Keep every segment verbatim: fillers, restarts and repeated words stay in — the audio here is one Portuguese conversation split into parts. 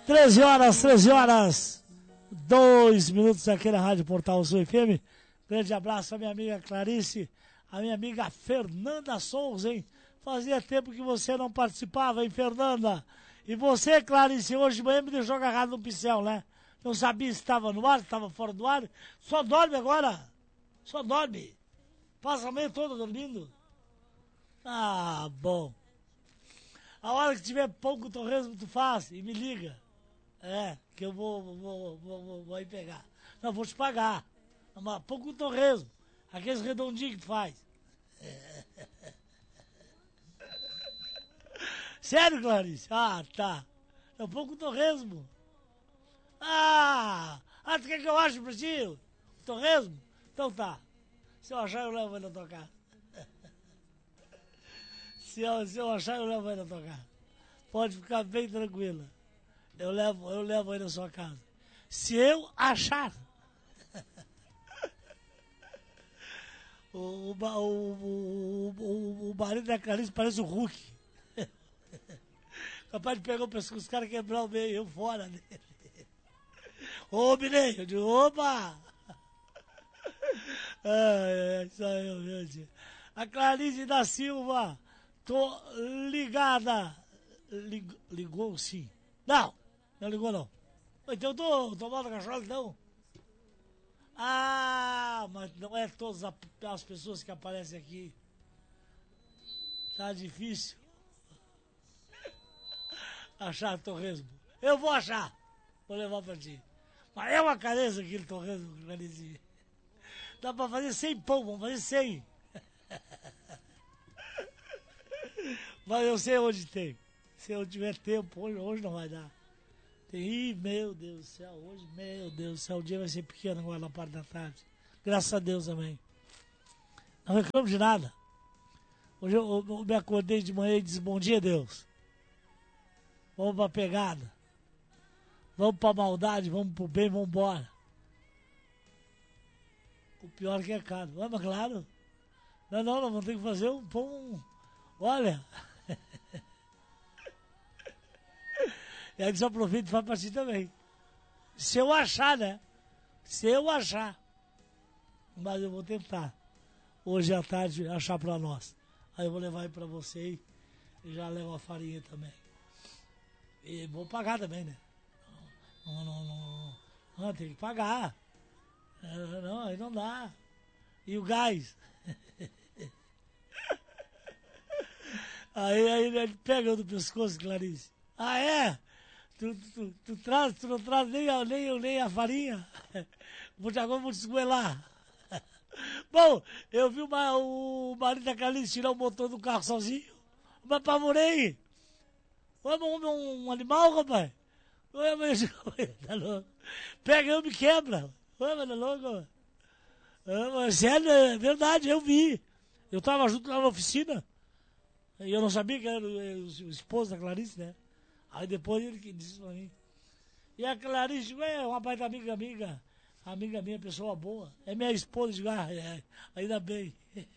treze horas, treze horas, dois minutos aqui na Rádio Portal Sul F M. Grande abraço à minha amiga Clarice, a minha amiga Fernanda Souza, hein? Fazia tempo que você não participava, hein, Fernanda? E você, Clarice, hoje de manhã me deixou agarrado no pincel, né? Não sabia se estava no ar, se estava fora do ar. Só dorme agora. Só dorme. Passa a manhã toda dormindo. Ah, bom. A hora que tiver pão com torresmo, tu faz e me liga. É, que eu vou, vou, vou, vou, vou aí pegar. Não, vou te pagar. Mas pão com torresmo. Aqueles redondinhos que tu faz. É. Sério, Clarice? Ah, tá. É um pão com torresmo. Ah, ah, tu quer que eu ache pra ti? O torresmo? Então tá. Se eu achar, eu levo ele na tua casa. Se eu, se eu achar, eu levo ele na tua casa. Pode ficar bem tranquila. Eu levo, eu levo ele na sua casa. Se eu achar. o, o, o, o, o marido da Clarice parece o Hulk. Capaz de pegar o pescoço, os caras quebrar o meio, eu fora dele. Ô, Binei, eu digo, opa! Ai, isso aí, meu Deus. A Clarice da Silva, tô ligada. Lig, ligou sim. Não, não ligou não. Então eu tô tomando cachorro, não. Ah, mas não é todas as pessoas que aparecem aqui. Tá difícil achar torresmo. Eu vou achar. Vou levar pra ti. Mas é uma carência aquele torresmo, Clarice. Dá pra fazer cem pão, vamos fazer cem. Mas eu sei onde tem. Se eu tiver tempo, hoje, hoje não vai dar. Tem, ih, meu Deus do céu, hoje, meu Deus do céu, o dia vai ser pequeno agora na parte da tarde. Graças a Deus também. Não reclamo de nada. Hoje eu, eu me acordei de manhã e disse, bom dia, Deus. Vamos pra pegada. Vamos pra maldade, vamos pro bem, vamos embora. O pior é que é caro. Ah, mas claro. Não, não, nós vamos ter que fazer um pão. Olha. E aí só aproveita e faz pra ti também. Se eu achar, né? Se eu achar. Mas eu vou tentar. Hoje à tarde achar pra nós. Aí eu vou levar aí pra você e já levo a farinha também. E vou pagar também, né? Não, não, não. Não, tem que pagar. Não, aí não dá. E o gás? Aí, aí ele pega do pescoço, Clarice. Ah, é? Tu, tu, tu, traz, tu não traz nem a, nem, nem a farinha? Vou, agora vou te esgoelar. Bom, eu vi uma, o marido da Clarice tirar o motor do carro sozinho. Me apavorei. Vamos um, um animal, rapaz? Ué, mas, tá louco. Pega eu e me quebra. Ué, mas tá louco? É, mas sério, é verdade, eu vi. Eu tava junto lá na oficina. E eu não sabia que era o, o, o esposo da Clarice, né? Aí depois ele que disse pra mim. E a Clarice, ué, uma baita amiga, amiga. Amiga minha, pessoa boa. É minha esposa de ah, é, ainda bem.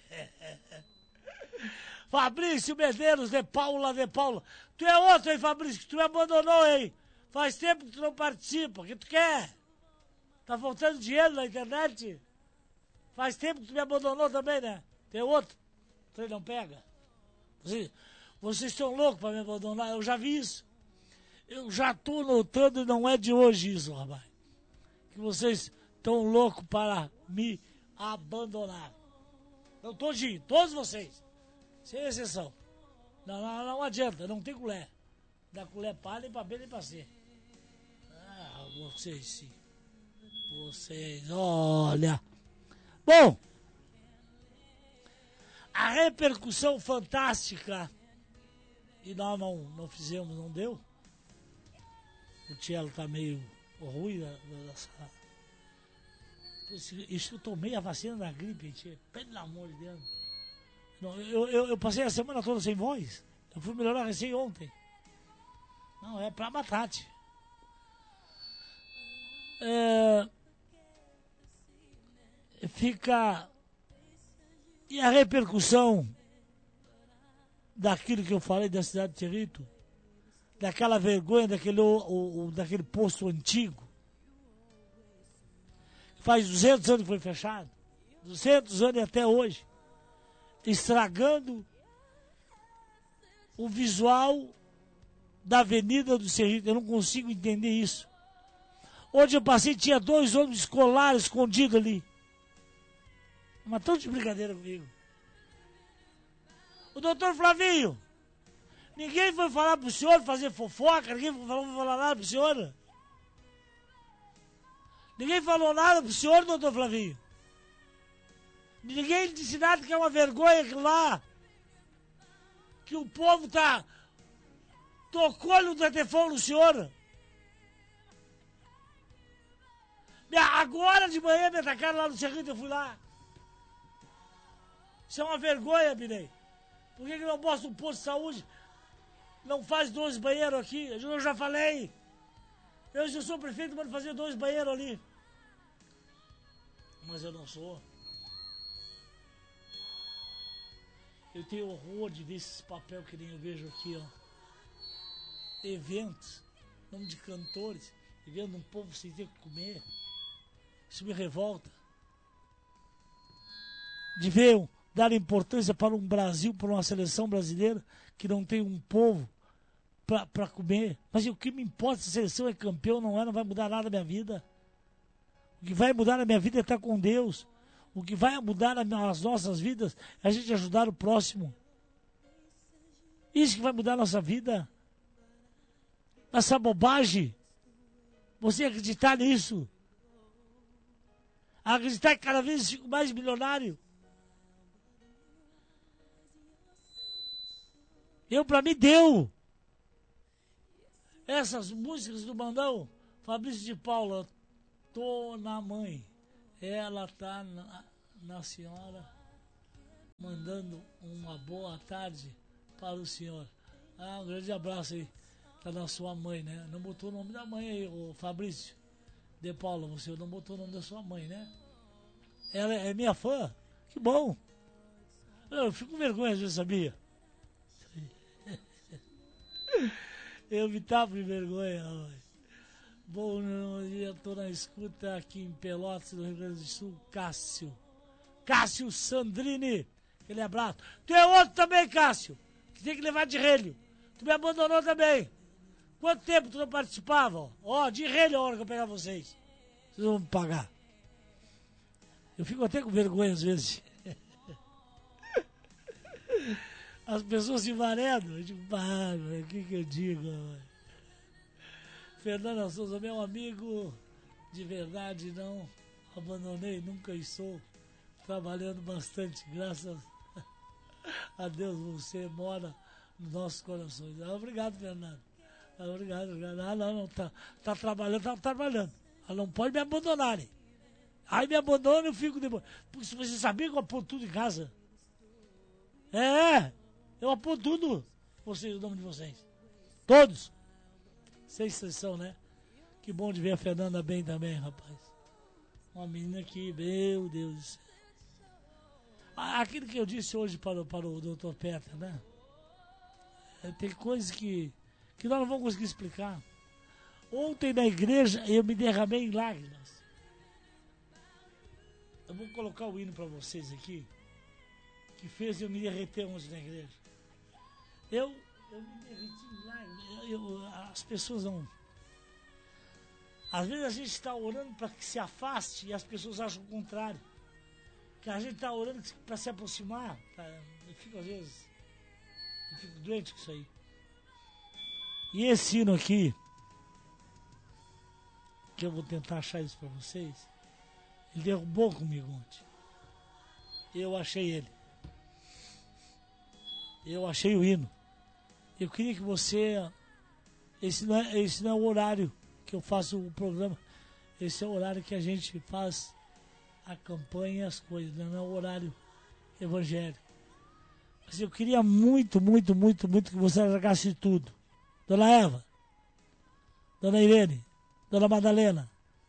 Fabrício Medeiros, de Paula, de Paula. Tu é outro, hein, Fabrício, que tu me abandonou, hein? Faz tempo que tu não participa, o que tu quer? Tá faltando dinheiro na internet? Faz tempo que tu me abandonou também, né? Tem outro? Tu não pega? Vocês, vocês estão loucos pra me abandonar, eu já vi isso. Eu já tô notando e não é de hoje isso, rapaz. Que vocês estão loucos para me abandonar. Então todinho, todos vocês. Sem exceção. Não, não, não adianta, não tem colher. Da colher para nem pra B nem pra C. Ah, vocês sim. Vocês, olha. Bom, a repercussão fantástica. E nós não, não fizemos, não deu. O Tielo tá meio ruim dessa. Isso eu tomei a vacina da gripe, tia. Pelo amor de Deus. Não, eu, eu, eu passei a semana toda sem voz. Eu fui melhorar recém ontem. Não, é pra matar, tia. É, fica. E a repercussão daquilo que eu falei da cidade de Cerrito, daquela vergonha daquele, o, o, daquele posto antigo. Faz duzentos anos que foi fechado. duzentos anos e até hoje. Estragando o visual da Avenida do Serrito. Eu não consigo entender isso. Onde eu passei tinha dois ônibus escolares escondidos ali. Mas tão de brincadeira comigo. O doutor Flavinho, ninguém foi falar pro senhor fazer fofoca, ninguém foi falar, foi falar nada pro senhor. Ninguém falou nada pro senhor, doutor Flavinho. Ninguém disse nada, que é uma vergonha aquilo lá. Que o povo tá... Tocou-lhe o telefone no senhor. Agora de manhã me atacaram lá no Cerrito, eu fui lá. Isso é uma vergonha, Binei. Por que que não mostra um posto de saúde? Não faz dois banheiros aqui? Eu já falei. Eu já sou prefeito, mando fazer dois banheiros ali. Mas eu não sou. Eu tenho horror de ver esses papéis que nem eu vejo aqui, ó. Eventos, nome de cantores, e vendo um povo sem ter o que comer. Isso me revolta. De ver, dar importância para um Brasil, para uma seleção brasileira que não tem um povo para comer. Mas o que me importa se a seleção é campeão, não é, não vai mudar nada na minha vida. O que vai mudar na minha vida é estar com Deus. O que vai mudar nas nossas vidas é a gente ajudar o próximo. Isso que vai mudar a nossa vida. Essa bobagem. Você acreditar nisso. Acreditar que cada vez eu fico mais milionário. Eu, pra mim, deu. Essas músicas do Bandão, Fabrício de Paula, tô na mãe. Ela tá na, na senhora, mandando uma boa tarde para o senhor. Ah, um grande abraço aí. Tá na sua mãe, né? Não botou o nome da mãe aí, o Fabrício de Paula. Você não botou o nome da sua mãe, né? Ela é minha fã. Que bom. Eu fico com vergonha às vezes, sabia? Eu me tava de vergonha. Bom dia, estou na escuta aqui em Pelotas, no Rio Grande do Sul. Cássio. Cássio Sandrini. Aquele abraço. Tu é outro também, Cássio, que tem que levar de relho. Tu me abandonou também. Quanto tempo tu não participava? Ó, de relho a hora que eu pegar vocês. Vocês vão me pagar. Eu fico até com vergonha às vezes. As pessoas se varedam. Eu digo, pá, o que que eu digo? Fernanda Souza, meu amigo, de verdade não abandonei, nunca estou trabalhando bastante. Graças a Deus você mora nos nossos corações. Ah, obrigado, Fernanda. Ah, obrigado, obrigado. Ah, não, não, tá, tá trabalhando, tá trabalhando. Ah, não pode me abandonarem. Aí me abandona e eu fico depois. Porque se você sabia que eu aponto tudo em casa. É, eu aponto tudo. Vocês, o nome de vocês. Todos. Sem exceção, né? Que bom de ver a Fernanda bem também, rapaz. Uma menina que, meu Deus do céu. Aquilo que eu disse hoje para o, para o doutor Peter, né? É, tem coisas que, que nós não vamos conseguir explicar. Ontem na igreja eu me derramei em lágrimas. Eu vou colocar o hino para vocês aqui, que fez eu me derreter ontem na igreja. Eu, eu me derreti em lágrimas. Eu, eu, as pessoas não... Às vezes a gente está orando para que se afaste e as pessoas acham o contrário. Que a gente está orando para se aproximar. Pra, eu fico às vezes... Eu fico doente com isso aí. E esse hino aqui, que eu vou tentar achar isso para vocês, ele derrubou comigo ontem. Eu achei ele. Eu achei o hino. Eu queria que você... Esse não é, esse não é o horário que eu faço o programa. Esse é o horário que a gente faz a campanha e as coisas. Não é o horário evangélico. Mas eu queria muito, muito, muito, muito que você largasse tudo. Dona Eva, Dona Irene, Dona Madalena,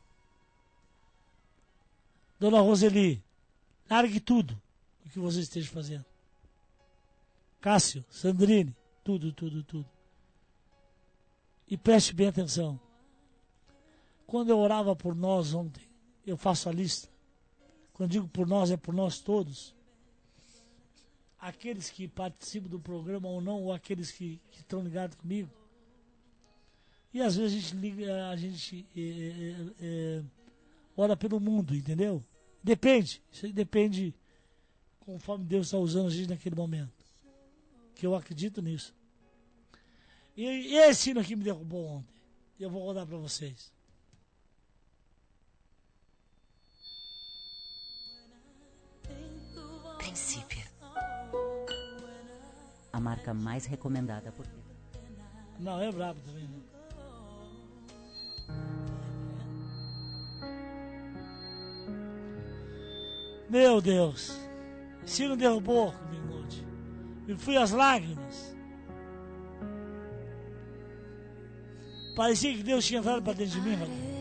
Dona Roseli, largue tudo o que você esteja fazendo. Cássio, Sandrine, tudo, tudo, tudo. E preste bem atenção. Quando eu orava por nós ontem, eu faço a lista. Quando digo por nós, é por nós todos. Aqueles que participam do programa ou não, ou aqueles que, que estão ligados comigo. E às vezes a gente liga, a gente é, é, é, ora pelo mundo, entendeu? Depende. Isso aí depende conforme Deus está usando a gente naquele momento. Que eu acredito nisso. E esse hino aqui me derrubou ontem. Eu vou rodar para vocês. Princípio. A marca mais recomendada por mim. Não, é brabo também, né? Meu Deus. Esse hino derrubou comigo ontem. Me fui às lágrimas. Parecia que Deus tinha entrado para dentro de mim, rapaz.